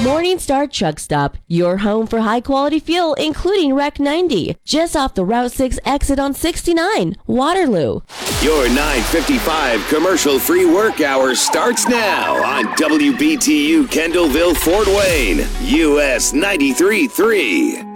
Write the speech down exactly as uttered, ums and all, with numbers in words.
Morningstar Truck Stop, your home for high-quality fuel, including Rec ninety, just off the Route six exit on sixty-nine, Waterloo. Your nine fifty-five commercial-free work hour starts now on W B T U Kendallville, Fort Wayne, U S ninety-three point three.